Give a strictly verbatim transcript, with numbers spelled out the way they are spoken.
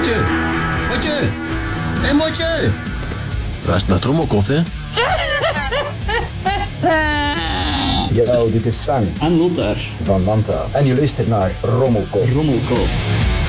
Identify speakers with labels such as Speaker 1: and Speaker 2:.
Speaker 1: Motje! Motje! Hé, hey, Motje!
Speaker 2: Waar is dat rommelkot, hè?
Speaker 3: Yo, dit is Sven
Speaker 4: En Lothar.
Speaker 3: van Manta. En je luistert naar Rommelkop.
Speaker 4: Rommelkot.